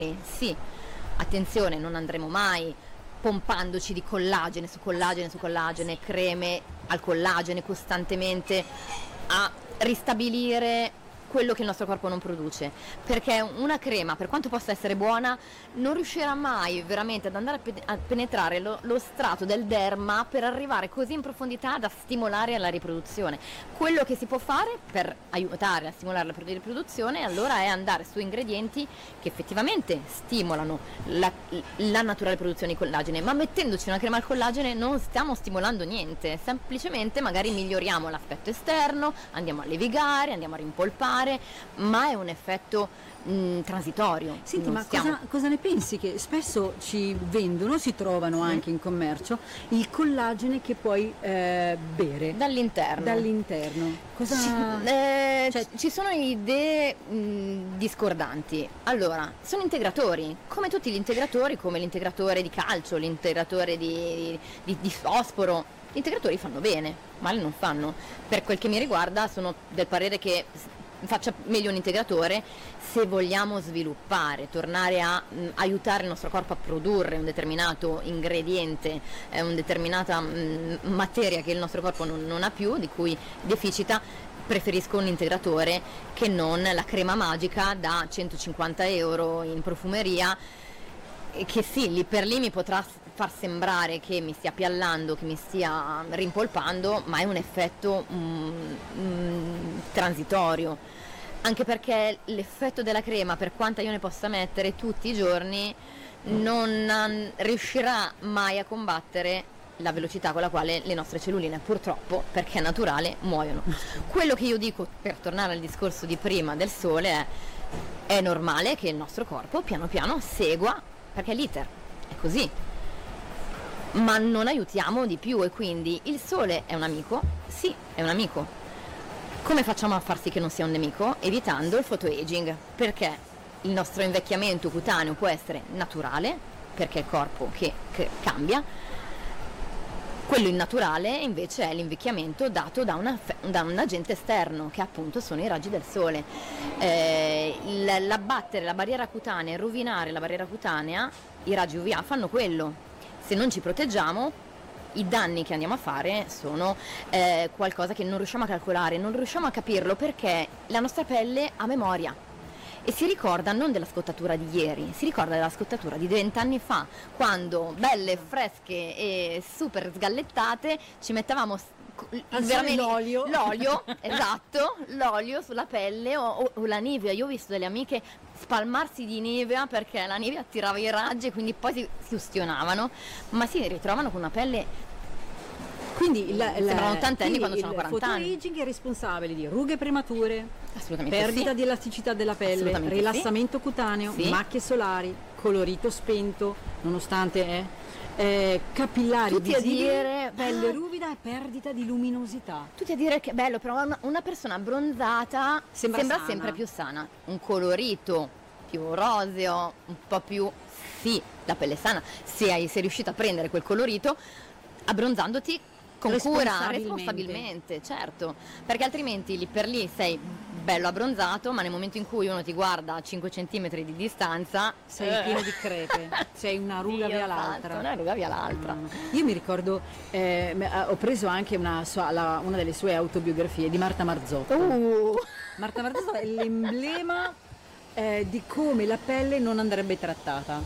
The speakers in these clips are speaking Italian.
Sì, attenzione, non andremo mai pompandoci di collagene su collagene su collagene, creme al collagene costantemente a ristabilire quello che il nostro corpo non produce, perché una crema, per quanto possa essere buona, non riuscirà mai veramente ad andare a penetrare lo strato del derma per arrivare così in profondità da stimolare la riproduzione. Quello che si può fare per aiutare a stimolare la riproduzione allora è andare su ingredienti che effettivamente stimolano la naturale produzione di collagene, ma mettendoci una crema al collagene non stiamo stimolando niente, semplicemente magari miglioriamo l'aspetto esterno, andiamo a levigare, andiamo a rimpolpare, ma è un effetto transitorio. Senti, ma cosa ne pensi che spesso ci vendono, si trovano anche in commercio, il collagene che puoi bere dall'interno? Ci sono idee discordanti. Allora, sono integratori, come tutti gli integratori, come l'integratore di calcio, l'integratore di fosforo. Gli integratori fanno bene, male non fanno. Per quel che mi riguarda sono del parere che faccia meglio un integratore se vogliamo sviluppare, tornare a aiutare il nostro corpo a produrre un determinato ingrediente, una determinata materia che il nostro corpo non ha più, di cui deficita. Preferisco un integratore che non la crema magica da 150 euro in profumeria, che sì, lì per lì mi potrà far sembrare che mi stia piallando, che mi stia rimpolpando, ma è un effetto transitorio, anche perché l'effetto della crema, per quanta io ne possa mettere tutti i giorni, non riuscirà mai a combattere la velocità con la quale le nostre celluline, purtroppo, perché è naturale, muoiono. Quello che io dico, per tornare al discorso di prima del sole, è normale che il nostro corpo piano piano segua, perché l'iter è così, ma non aiutiamo di più, e quindi il sole è un amico? Sì, è un amico. Come facciamo a far sì che non sia un nemico? Evitando il photoaging, perché il nostro invecchiamento cutaneo può essere naturale, perché è il corpo che cambia. Quello innaturale invece è l'invecchiamento dato da un agente esterno, che appunto sono i raggi del sole. L'abbattere la barriera cutanea e rovinare la barriera cutanea, i raggi UVA fanno quello. Se non ci proteggiamo, i danni che andiamo a fare sono qualcosa che non riusciamo a calcolare, non riusciamo a capirlo, perché la nostra pelle ha memoria e si ricorda non della scottatura di ieri, si ricorda della scottatura di 20 anni fa, quando belle, fresche e super sgallettate ci mettevamo veramente l'olio esatto, l'olio sulla pelle o la Nivea. Io ho visto delle amiche spalmarsi di Nivea perché la Nivea attirava i raggi e quindi poi si ustionavano, ma si ritrovano con una pelle. Quindi sembrano 80 anni quando hanno 40 anni. Il photoaging è responsabile di rughe premature, assolutamente perdita di elasticità della pelle, rilassamento cutaneo, macchie solari, colorito spento, nonostante capillari tutti visibili, a dire pelle ruvida e perdita di luminosità. Tutti a dire che bello, però una persona abbronzata sembra sempre più sana, un colorito più roseo, un po' più, sì, la pelle sana, se sei riuscita a prendere quel colorito abbronzandoti con cura, responsabilmente, certo, perché altrimenti lì per lì sei bello abbronzato, ma nel momento in cui uno ti guarda a 5 centimetri di distanza sei pieno di crepe, sei una ruga via l'altra. Una ruga via l'altra. Io mi ricordo, ho preso anche una delle sue autobiografie di Marta Marzotto. Marta Marzotto è l'emblema di come la pelle non andrebbe trattata.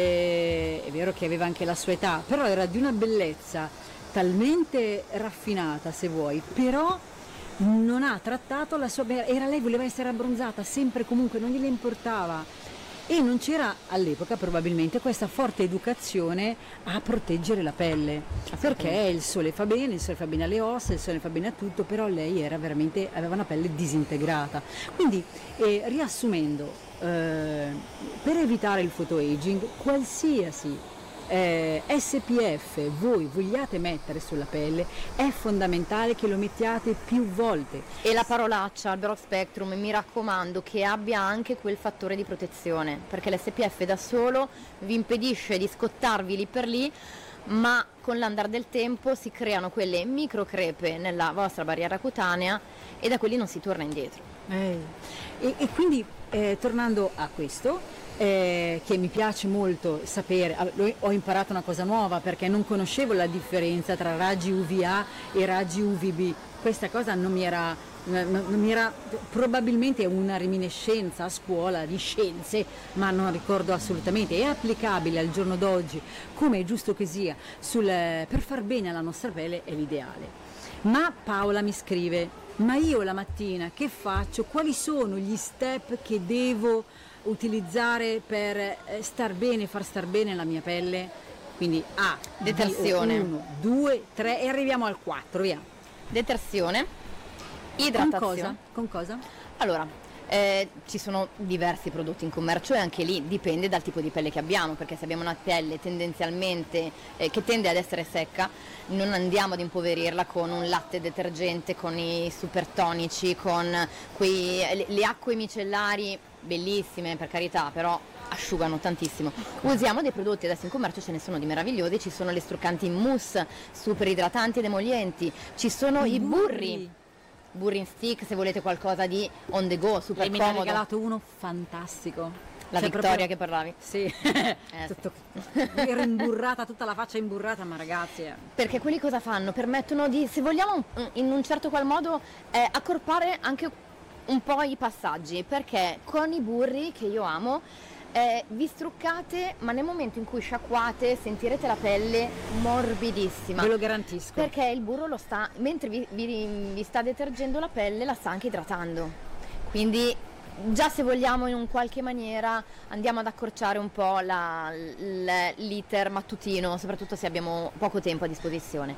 È vero che aveva anche la sua età, però era di una bellezza talmente raffinata, se vuoi, però non ha trattato la sua lei voleva essere abbronzata sempre, comunque non gliene importava, e non c'era all'epoca probabilmente questa forte educazione a proteggere la pelle, perché il sole fa bene alle ossa, il sole fa bene a tutto, però lei aveva una pelle disintegrata. Quindi riassumendo, per evitare il photoaging, qualsiasi SPF voi vogliate mettere sulla pelle, è fondamentale che lo mettiate più volte. E la parolaccia al broad spectrum, mi raccomando che abbia anche quel fattore di protezione, perché l'SPF da solo vi impedisce di scottarvi lì per lì, ma con l'andare del tempo si creano quelle microcrepe nella vostra barriera cutanea e da quelli non si torna indietro. E quindi tornando a questo, che mi piace molto sapere. Ho imparato una cosa nuova perché non conoscevo la differenza tra raggi UVA e raggi UVB. Questa cosa non mi era, probabilmente è una reminiscenza a scuola di scienze, ma non ricordo assolutamente. È applicabile al giorno d'oggi, come è giusto che sia, per far bene alla nostra pelle è l'ideale. Ma Paola mi scrive: ma io la mattina che faccio? Quali sono gli step che devo utilizzare per star bene, far star bene la mia pelle? Quindi detersione 1, 2, 3 e arriviamo al 4, via. Detersione, idratazione. Con cosa? Allora, ci sono diversi prodotti in commercio e anche lì dipende dal tipo di pelle che abbiamo, perché se abbiamo una pelle tendenzialmente che tende ad essere secca, non andiamo ad impoverirla con un latte detergente, con i supertonici, con le acque micellari, bellissime per carità, però asciugano tantissimo. Usiamo dei prodotti, adesso in commercio ce ne sono di meravigliosi, ci sono le struccanti in mousse, super idratanti ed emollienti, ci sono i burri in stick se volete qualcosa di on the go, super comodo. Mi ha regalato uno fantastico. La Vittoria proprio... che parlavi? Sì, ero imburrata, tutta la faccia imburrata, ma ragazzi... Perché quelli cosa fanno? Permettono di, se vogliamo in un certo qual modo, accorpare anche un po' i passaggi, perché con i burri, che io amo, vi struccate, ma nel momento in cui sciacquate sentirete la pelle morbidissima. Ve lo garantisco. Perché il burro lo sta, mentre vi sta detergendo la pelle, la sta anche idratando. Quindi già se vogliamo in un qualche maniera andiamo ad accorciare un po' l'iter mattutino, soprattutto se abbiamo poco tempo a disposizione.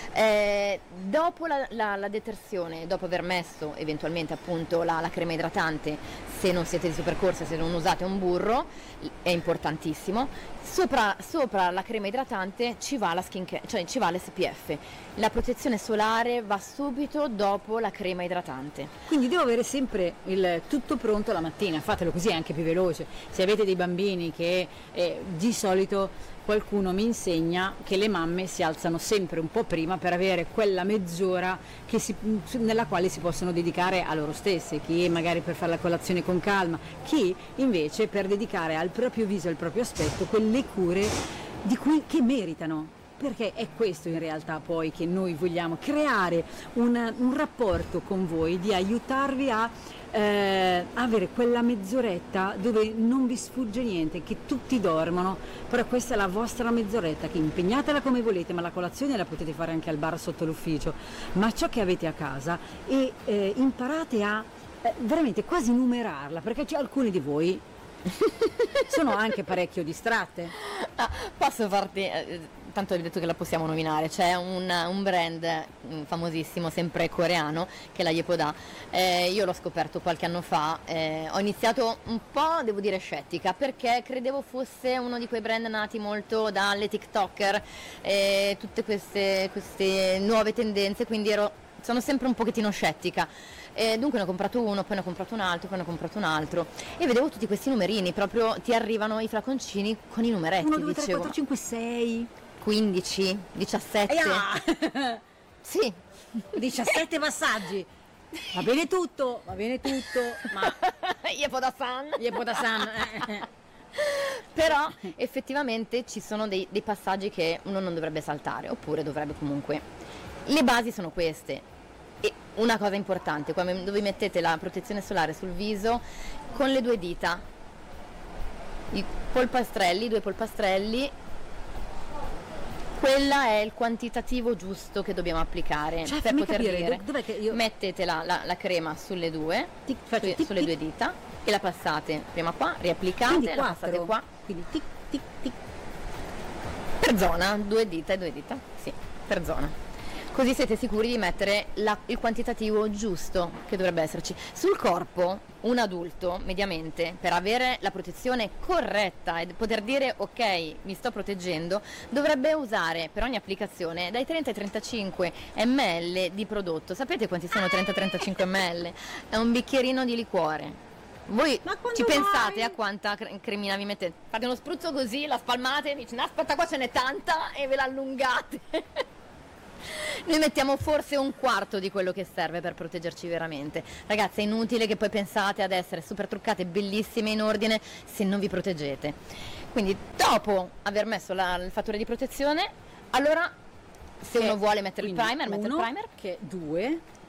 Dopo la detersione, dopo aver messo eventualmente appunto la crema idratante, se non siete di supercorsa, se non usate un burro, è importantissimo. Sopra la crema idratante ci va la skincare, cioè ci va l'SPF. La protezione solare va subito dopo la crema idratante. Quindi devo avere sempre il tutto pronto la mattina, fatelo così è anche più veloce. Se avete dei bambini che di solito qualcuno mi insegna che le mamme si alzano sempre un po' prima per avere quella mezz'ora nella quale si possono dedicare a loro stesse, chi magari per fare la colazione con calma, chi invece per dedicare al proprio viso, al proprio aspetto, quelle cure che meritano. Perché è questo in realtà poi che noi vogliamo, creare un rapporto con voi, di aiutarvi a avere quella mezz'oretta dove non vi sfugge niente, che tutti dormono, però questa è la vostra mezz'oretta, che impegnatela come volete, ma la colazione la potete fare anche al bar sotto l'ufficio, ma ciò che avete a casa e imparate a veramente quasi numerarla, perché c'è alcuni di voi sono anche parecchio distratte. Posso farti, tanto hai detto che la possiamo nominare, c'è un brand famosissimo, sempre coreano, che è la Yepoda. Io l'ho scoperto qualche anno fa, ho iniziato un po', devo dire, scettica, perché credevo fosse uno di quei brand nati molto dalle TikToker, tutte queste nuove tendenze, quindi sono sempre un pochettino scettica. Dunque ne ho comprato uno, poi ne ho comprato un altro, poi ne ho comprato un altro e vedevo tutti questi numerini, proprio ti arrivano i flaconcini con i numeretti. 1, 2, 3, 4, 5, 6 15, 17 sì, 17 passaggi. Va bene tutto, ma Yepoda-san però effettivamente ci sono dei passaggi che uno non dovrebbe saltare, oppure dovrebbe comunque. Le basi sono queste. E una cosa importante, quando vi mettete la protezione solare sul viso, con le 2 dita, i polpastrelli, 2 polpastrelli, quella è il quantitativo giusto che dobbiamo applicare, cioè, per poter dire. Dov'è che io... Mettete la crema sulle 2 dita e la passate prima qua, riapplicate, la passate qua. Quindi tic tic tic. Per zona, 2 dita, sì, per zona. Così siete sicuri di mettere il quantitativo giusto che dovrebbe esserci. Sul corpo, un adulto, mediamente, per avere la protezione corretta e poter dire ok, mi sto proteggendo, dovrebbe usare per ogni applicazione dai 30 ai 35 ml di prodotto. Sapete quanti sono 30-35 ml? È un bicchierino di liquore. Voi ci pensate a quanta cremina vi mettete? Fate uno spruzzo così, la spalmate e dici no, aspetta, qua ce n'è tanta, e ve la allungate. Noi mettiamo forse un quarto di quello che serve per proteggerci veramente. Ragazze, è inutile che poi pensate ad essere super truccate, bellissime, in ordine, se non vi proteggete. Quindi dopo aver messo il fattore di protezione, allora se uno vuole mettere il primer, mette il primer. Che 2,